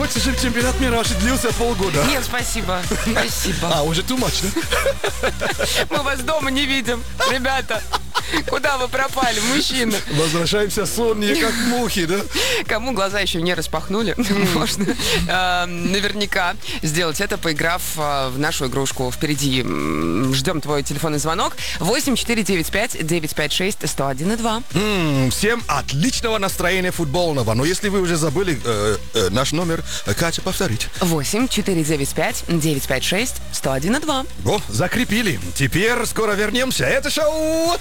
к сожалению, чемпионат мира аж длился полгода. Нет, спасибо. Спасибо. Уже too much, да? Мы вас дома не видим. Ребята, куда вы пропали, мужчины? Возвращаемся сонные, как мухи, да? Кому глаза еще не распахнули, можно наверняка сделать это, поиграв в нашу игрушку. Впереди ждем твой телефонный звонок. 8495-956-101-2. Всем отличного настроения футбольного. Но если вы уже забыли наш номер, Катя, повторить. 8495-956-101-2. Закрепили. Теперь скоро вернемся. Это шоу